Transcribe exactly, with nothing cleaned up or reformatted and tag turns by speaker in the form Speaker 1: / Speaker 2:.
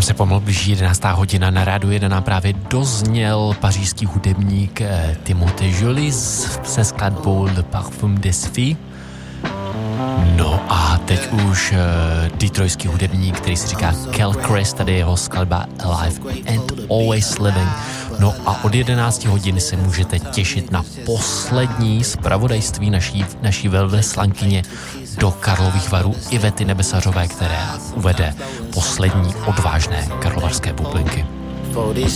Speaker 1: Nám se pomalu blíží jedenáctá hodina, na Rádiu jedna nám právě dozněl pařížský hudebník Timothée Jolis se skladbou Le Parfum des Filles. No a teď už uh, detroitský hudebník, který se říká Kel Chris, tady jeho skladba Alive and Always Living. No a od jedenácti hodin se můžete těšit na poslední zpravodajství naší, naší velvyslankyně do Karlových Varů Ivety Nebesařové, která uvede poslední odvážné karlovarské bublinky.